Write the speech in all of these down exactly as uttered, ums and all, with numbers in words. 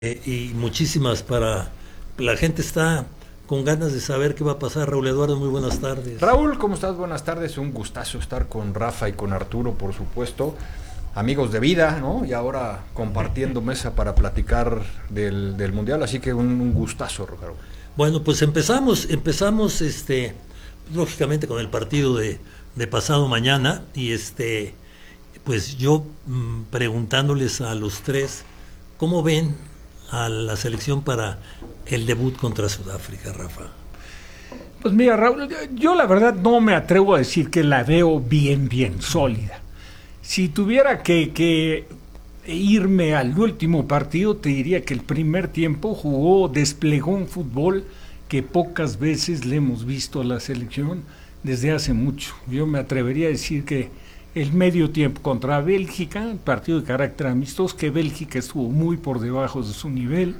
eh, y muchísimas para... La gente está con ganas de saber qué va a pasar. Raúl Eduardo, muy buenas tardes. Raúl, ¿cómo estás? Buenas tardes, un gustazo estar con Rafa y con Arturo, por supuesto, amigos de vida, ¿no? Y ahora compartiendo mesa para platicar del, del Mundial, así que un, un gustazo, Raúl. Bueno, pues empezamos, empezamos este, lógicamente con el partido de, de pasado mañana, y este, pues yo mmm, preguntándoles a los tres, ¿cómo ven a la selección para el debut contra Sudáfrica, Rafa? Pues mira, Raúl, yo la verdad no me atrevo a decir que la veo bien, bien sólida. Si tuviera que, que irme al último partido, te diría que el primer tiempo jugó, desplegó un fútbol que pocas veces le hemos visto a la selección desde hace mucho. Yo me atrevería a decir que el medio tiempo contra Bélgica, partido de carácter amistoso, que Bélgica estuvo muy por debajo de su nivel.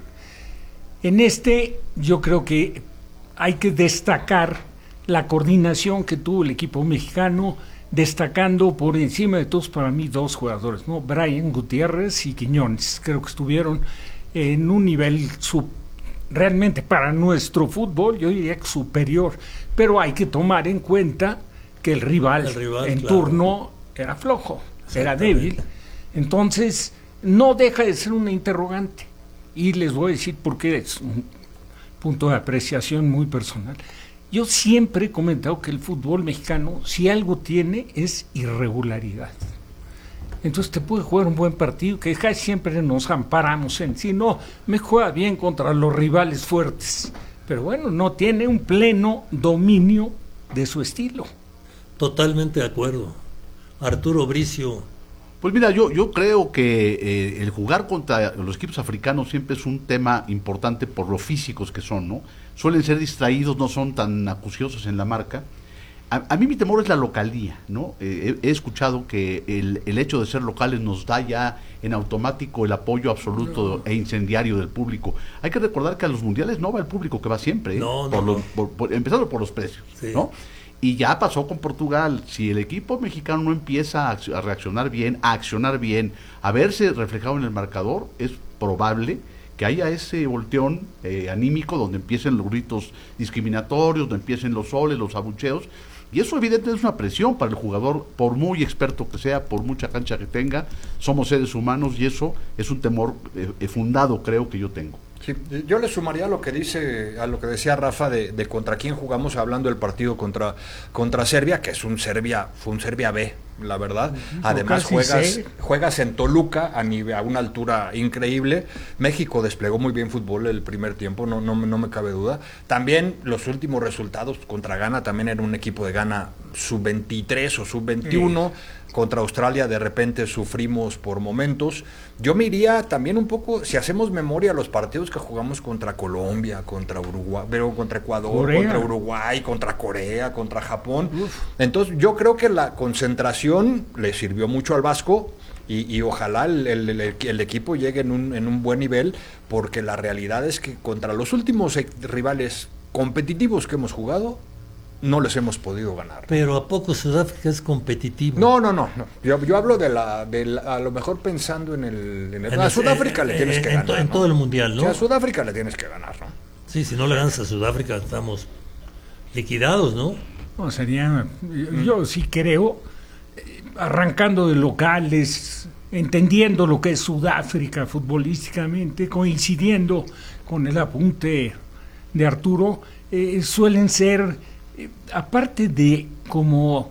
En este yo creo que hay que destacar la coordinación que tuvo el equipo mexicano, destacando por encima de todos para mí dos jugadores, ¿no? Brian Gutiérrez y Quiñones. Creo que estuvieron en un nivel sub, realmente para nuestro fútbol, yo diría que superior, pero hay que tomar en cuenta que el rival, el rival en claro. turno era flojo, era débil. Entonces no deja de ser una interrogante, y les voy a decir por qué es un punto de apreciación muy personal. Yo siempre he comentado que el fútbol mexicano, si algo tiene, es irregularidad. Entonces te puede jugar un buen partido, que casi siempre nos amparamos en sí, no, me juega bien contra los rivales fuertes, pero bueno, no tiene un pleno dominio de su estilo. Totalmente de acuerdo. Arturo Bricio. Pues mira, yo, yo creo que eh, el jugar contra los equipos africanos siempre es un tema importante por lo físicos que son, ¿no? Suelen ser distraídos, no son tan acuciosos en la marca. A, a mí mi temor es la localía, ¿no? Eh, he, he escuchado que el, el hecho de ser locales nos da ya en automático el apoyo absoluto no. e incendiario del público. Hay que recordar que a los mundiales no va el público que va siempre, ¿eh? no, no, por no. Los, por, por, empezando por los precios, sí. ¿no? Y ya pasó con Portugal. Si el equipo mexicano no empieza a, a reaccionar bien, a accionar bien, a verse reflejado en el marcador, es probable que haya ese volteón eh, anímico donde empiecen los gritos discriminatorios, donde empiecen los soles, los abucheos, y eso evidentemente es una presión para el jugador, por muy experto que sea, por mucha cancha que tenga. Somos seres humanos y eso es un temor eh, fundado, creo que yo tengo. Sí, yo le sumaría a lo que dice, a lo que decía Rafa de, de contra quién jugamos, hablando del partido contra, contra Serbia, que es un Serbia, fue un Serbia B, la verdad. Uh-huh. Además juegas, juegas en Toluca a, nivel, a una altura increíble. México desplegó muy bien fútbol el primer tiempo, no, no, no me cabe duda. También los últimos resultados contra Ghana, también era un equipo de Ghana sub veintitrés o sub veintiuno. Sí. Contra Australia de repente sufrimos por momentos. Yo me iría también un poco, si hacemos memoria, los partidos que jugamos contra Colombia, contra Uruguay, pero contra Ecuador, Corea. contra Uruguay, contra Corea, contra Japón. Uf. Entonces yo creo que la concentración le sirvió mucho al Vasco y, y ojalá el, el, el, el equipo llegue en un, en un buen nivel, porque la realidad es que contra los últimos rivales competitivos que hemos jugado, no les hemos podido ganar. Pero ¿a poco Sudáfrica es competitivo? No, no, no. no. Yo, yo hablo de la, de la, a lo mejor pensando en el... En el en a el, Sudáfrica eh, le tienes eh, que en ganar, to, En ¿no? todo el mundial, ¿no? Sí, a Sudáfrica le tienes que ganar, ¿no? Sí, si no le ganas a Sudáfrica estamos liquidados, ¿no? No, sería... Yo, yo sí creo, eh, arrancando de locales, entendiendo lo que es Sudáfrica futbolísticamente, coincidiendo con el apunte de Arturo, eh, suelen ser... aparte de como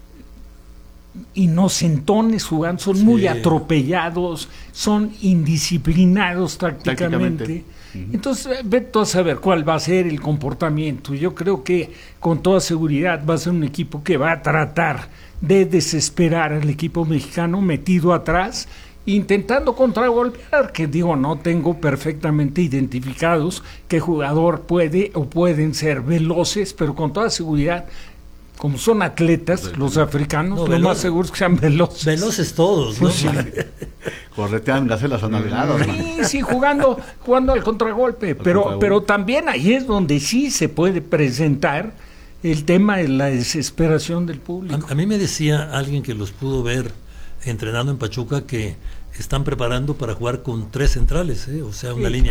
inocentones jugando, son sí. muy atropellados, son indisciplinados tácticamente. Uh-huh. Entonces, vete a saber cuál va a ser el comportamiento. Yo creo que con toda seguridad va a ser un equipo que va a tratar de desesperar al equipo mexicano metido atrás, intentando contragolpear, que digo, no tengo perfectamente identificados qué jugador puede o pueden ser veloces, pero con toda seguridad, como son atletas, los africanos, no, lo velo- más seguro es que sean veloces. Veloces todos, ¿no? Sí. Corretean gacelas analizadas. Sí, sí, jugando, jugando al contragolpe, pero, pero también ahí es donde sí se puede presentar el tema de la desesperación del público. A, a mí me decía alguien que los pudo ver entrenando en Pachuca que están preparando para jugar con tres centrales, ¿eh? O sea, una Sí. línea